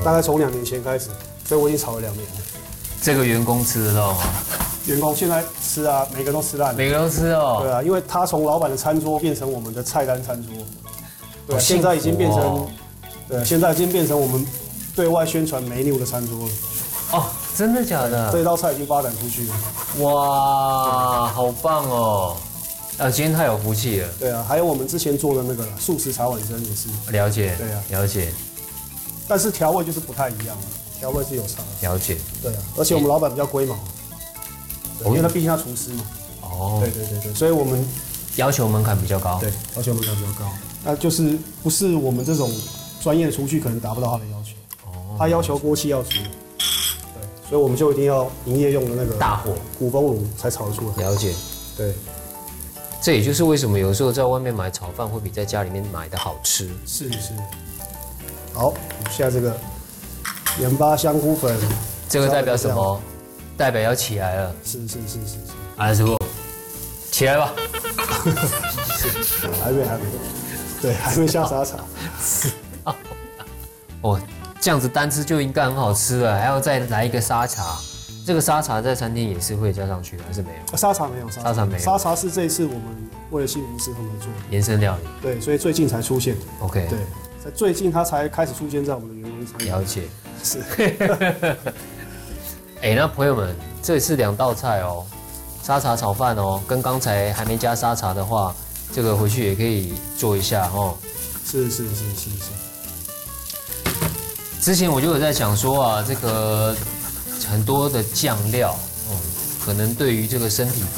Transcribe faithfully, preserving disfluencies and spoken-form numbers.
大概从两年前开始，所以我已经炒了两年了。 这个员工吃得到吗？ 员工现在吃啊，每个都吃烂了。 每个都吃哦。 对啊，因为他从老板的餐桌变成我们的菜单餐桌。对、啊， 哦、 现在已经变成，对，现在已经变成我们对外宣传menu的餐桌了。 哦，真的假的？ 这一道菜已经发展出去了。 哇，好棒哦！啊，今天太有福气了。 对啊，还有我们之前做的那个素食茶碗蒸也是。 了解。 对啊， 了解。 但是调味就是不太一样了，调味是有差。 了解。 对啊，而且我们老板比较龟毛，因为他毕竟他厨师嘛。 哦。 对对对对，所以我们要求门槛比较高。 对，要求门槛比较高。那就是不是我们这种专业的厨具可能达不到他的要求。哦。他要求锅气要足。对，所以我们就一定要营业用的那个大火鼓风炉才炒得出来。 了解。 对。 这也就是为什么有时候在外面买炒饭会比在家里面买的好吃。 是是。好，现在这个盐巴、香菇粉， 这个代表什么？代表要起来了。 是是是是是。 来，师傅，起来吧。 还没还没，对，还没下沙茶。 是啊。哦，这样子单吃就应该很好吃了，还要再来一个沙茶。这个沙茶在餐厅也是会加上去的，还是没有？ 沙茶没有， 沙茶没有。 沙茶是这一次我们为了幸福师他们做的延伸料理。 对，所以最近才出现。 OK。 对，在最近它才开始出现在我们的员工餐。 了解。 是。 哎、欸，那朋友们，这是两道菜哦，沙茶炒饭哦，跟刚才还没加沙茶的话，这个回去也可以做一下哦。 是是是是是。 之前我就有在想说啊，这个很多的酱料，嗯，可能对于这个身体。